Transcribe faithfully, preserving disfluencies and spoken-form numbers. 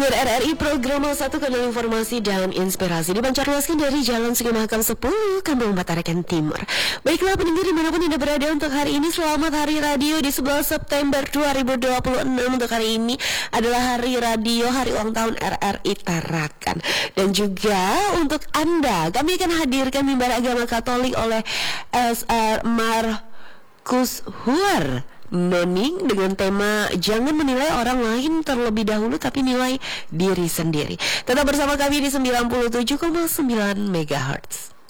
pendengar R R I program satu kanal informasi dan inspirasi dipancarluaskan dari Jalan Segi Mahakam sepuluh, Kampung Batarakan Timur. Baiklah pendengar dimanapun Anda berada, untuk hari ini selamat Hari Radio di sebelas September dua ribu dua puluh enam. Untuk hari ini adalah Hari Radio, hari ulang tahun R R I Tarakan. Dan juga untuk Anda, kami akan hadirkan mimbar agama Katolik oleh S R Markus Huer Noning dengan tema jangan menilai orang lain terlebih dahulu tapi nilai diri sendiri. Tetap bersama kami di sembilan puluh tujuh koma sembilan megahertz.